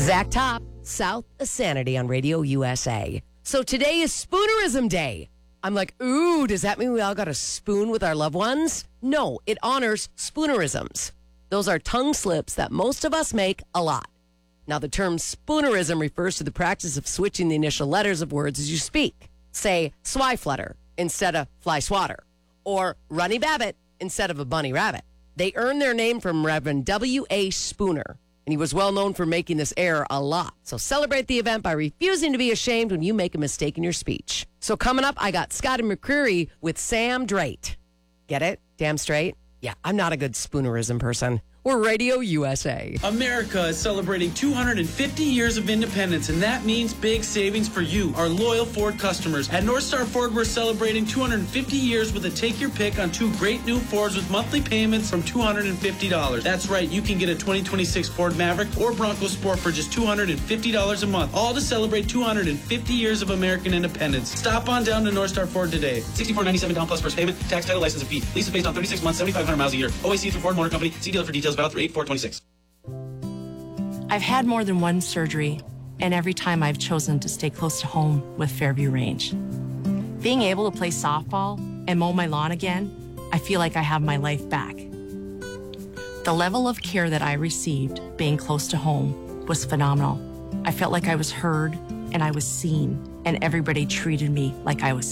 Zach Top, South of Sanity on Radio USA. So today is Spoonerism Day. I'm like, ooh, does that mean we all got a spoon with our loved ones? No, it honors spoonerisms. Those are tongue slips that most of us make a lot. Now, the term spoonerism refers to the practice of switching the initial letters of words as you speak. Say, swiflutter instead of fly swatter, or runny babbit instead of a bunny rabbit. They earned their name from Reverend W.A. Spooner, and he was well known for making this error a lot. So celebrate the event by refusing to be ashamed when you make a mistake in your speech. So coming up, I got Scotty McCreery with Sam Drake. Get it? Damn straight? Yeah, I'm not a good spoonerism person. We're Radio USA. America is celebrating 250 years of independence, and that means big savings for you, our loyal Ford customers. At North Star Ford, we're celebrating 250 years with a take your pick on 2 great new Fords with monthly payments from $250. That's right, you can get a 2026 Ford Maverick or Bronco Sport for just $250 a month, all to celebrate 250 years of American independence. Stop on down to North Star Ford today. $64.97 down plus first payment, tax, title, license, and fee. Lease is based on 36 months, 7,500 miles a year. OAC through Ford Motor Company. See dealer for details. About 38426. I've had more than one surgery, and every time I've chosen to stay close to home with Fairview Range. Being able to play softball and mow my lawn again, I feel like I have my life back. The level of care that I received being close to home was phenomenal. I felt like I was heard and I was seen, and everybody treated me like I was